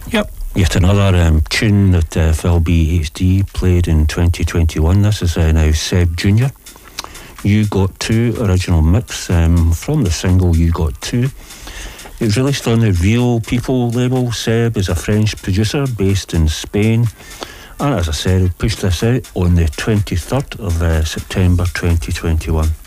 Yep, yet another tune that Phil BHD played in 2021. This is now Seb Jr. You Got Two, original mix from the single You Got Two. It was released on the Real People label. Seb is a French producer based in Spain, and as I said, he pushed this out on the 23rd of September 2021.